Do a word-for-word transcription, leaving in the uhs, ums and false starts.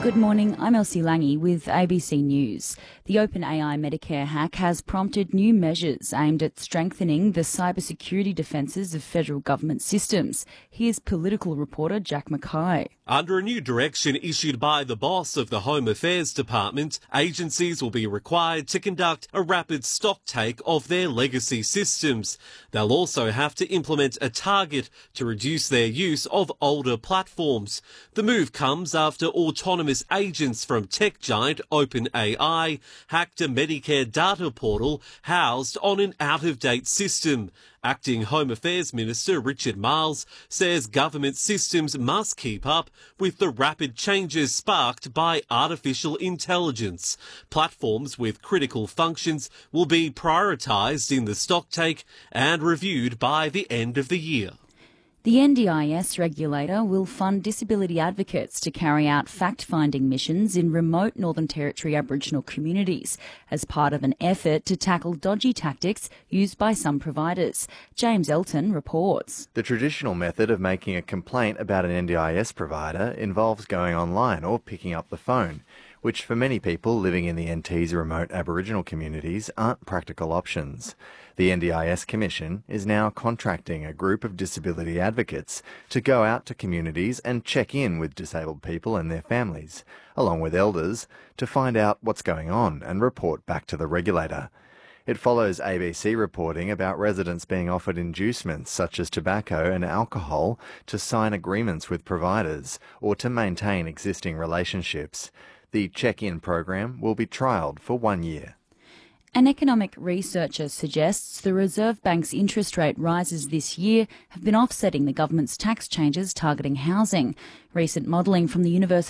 Good morning, I'm Elsie Lange with A B C News. The OpenAI Medicare hack has prompted new measures aimed at strengthening the cybersecurity defences of federal government systems. Here's political reporter Jack Mackay. Under a new direction issued by the boss of the Home Affairs Department, agencies will be required to conduct a rapid stocktake of their legacy systems. They'll also have to implement a target to reduce their use of older platforms. The move comes after autonomous agents from tech giant OpenAI hacked a Medicare data portal housed on an out-of-date system. Acting Home Affairs Minister Richard Marles says government systems must keep up with the rapid changes sparked by artificial intelligence. Platforms with critical functions will be prioritised in the stocktake and reviewed by the end of the year. The N D I S regulator will fund disability advocates to carry out fact-finding missions in remote Northern Territory Aboriginal communities as part of an effort to tackle dodgy tactics used by some providers. James Elton reports. The traditional method of making a complaint about an N D I S provider involves going online or picking up the phone, which for many people living in the N T's remote Aboriginal communities aren't practical options. The N D I S Commission is now contracting a group of disability advocates to go out to communities and check in with disabled people and their families, along with elders, to find out what's going on and report back to the regulator. It follows A B C reporting about residents being offered inducements such as tobacco and alcohol to sign agreements with providers or to maintain existing relationships. The check-in program will be trialled for one year. An economic researcher suggests the Reserve Bank's interest rate rises this year have been offsetting the government's tax changes targeting housing. Recent modelling from the University